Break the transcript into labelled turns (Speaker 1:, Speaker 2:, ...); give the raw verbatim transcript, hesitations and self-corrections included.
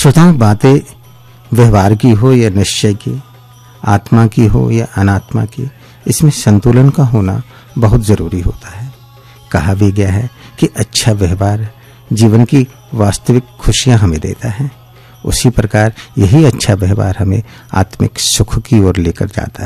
Speaker 1: श्रोताओं, बातें व्यवहार की हो या निश्चय की, आत्मा की हो या अनात्मा की, इसमें संतुलन का होना बहुत जरूरी होता है। कहा भी गया है कि अच्छा व्यवहार जीवन की वास्तविक खुशियां हमें देता है। उसी प्रकार यही अच्छा व्यवहार हमें आत्मिक सुख की ओर लेकर जाता है।